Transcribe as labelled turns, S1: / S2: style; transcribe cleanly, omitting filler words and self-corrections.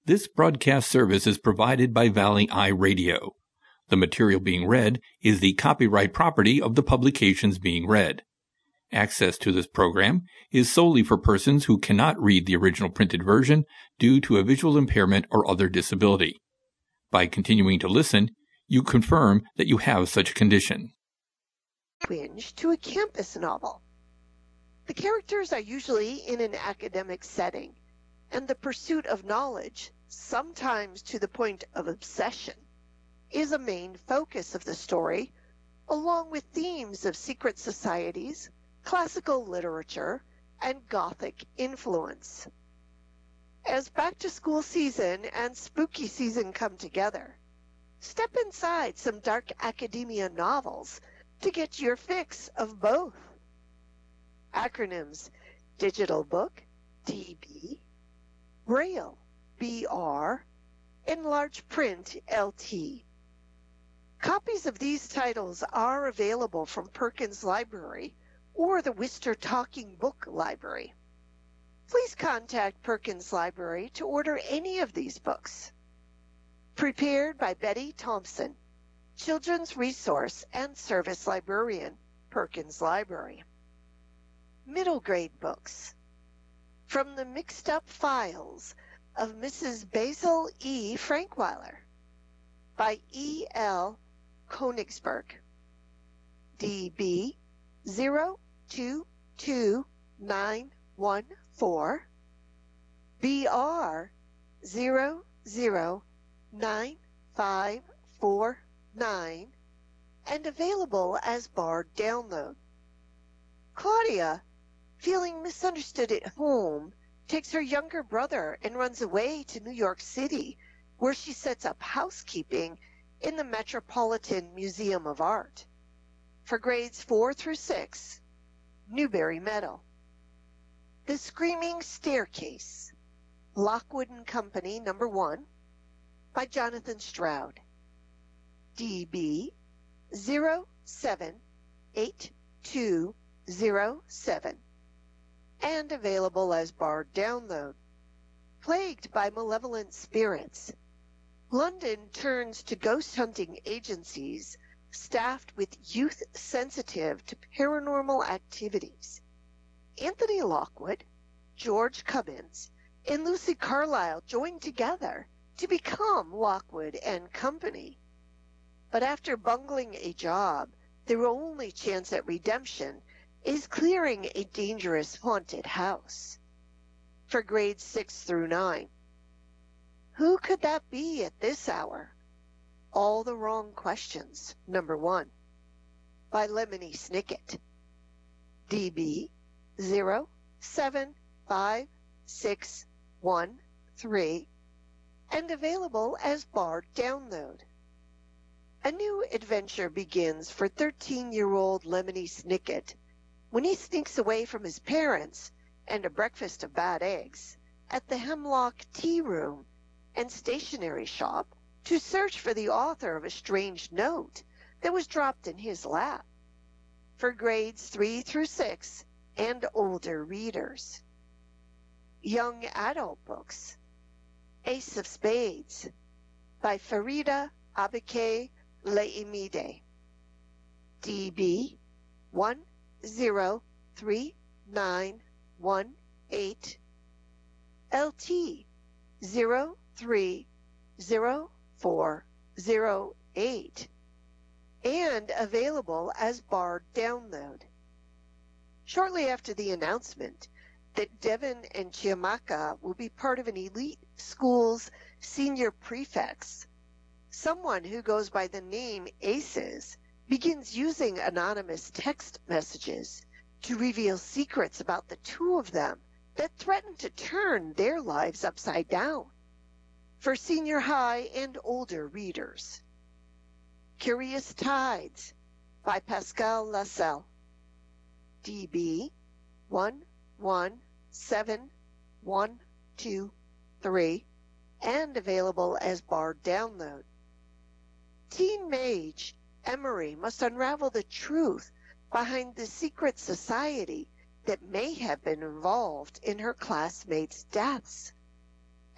S1: This broadcast service is provided by Valley Eye Radio. The material being read is the copyright property of the publications being read. Access to this program is solely for persons who cannot read the original printed version due to a visual impairment or other disability. By continuing to listen, you confirm that you have such a condition.
S2: Twinge to a campus novel. The characters are usually in an academic setting, and the pursuit of knowledge, sometimes to the point of obsession, is a main focus of the story, along with themes of secret societies, classical literature, and Gothic influence. As back-to-school season and spooky season come together, step inside some dark academia novels to get your fix of both. Acronyms: Digital Book, DB, Braille, BR, and Large Print, LT. Copies of these titles are available from Perkins Library or the Worcester Talking Book Library. Please contact Perkins Library to order any of these books. Prepared by Betty Thompson, Children's Resource and Service Librarian, Perkins Library. Middle grade books. From the Mixed Up Files of Mrs. Basil E. Frankweiler by E. L. Konigsberg. DB 022914, BR 009549, and available as barred download. Claudia, feeling misunderstood at home, takes her younger brother and runs away to New York City, where she sets up housekeeping in the Metropolitan Museum of Art. For grades 4 through 6, Newbery Medal. The Screaming Staircase, Lockwood & Company, No. 1, by Jonathan Stroud. DB 078207, and available as barred download. Plagued by malevolent spirits, London turns to ghost hunting agencies staffed with youth sensitive to paranormal activities. Anthony Lockwood, George Cubbins, and Lucy Carlyle join together to become Lockwood and Company. But after bungling a job, their only chance at redemption is clearing a dangerous haunted house. For grades 6 through 9. Who could that be at this hour? All the Wrong Questions, No. 1, by Lemony Snicket. DB 075613, and available as barred download. A new adventure begins for 13-year-old Lemony Snicket when he sneaks away from his parents and a breakfast of bad eggs at the Hemlock Tea Room and Stationery Shop to search for the author of a strange note that was dropped in his lap. For grades 3 through 6 and older readers. Young adult books. Ace of Spades, by Farida Abike Leimide. DB 103918, LT 030408, and available as barred download. Shortly after the announcement that Devin and Chiamaka will be part of an elite school's senior prefects, someone who goes by the name Aces begins using anonymous text messages to reveal secrets about the two of them that threaten to turn their lives upside down. For senior high and older readers. Curious Tides, by Pascal Lassalle. DB 117123, and available as barred download. Teen mage Emery must unravel the truth behind the secret society that may have been involved in her classmates' deaths.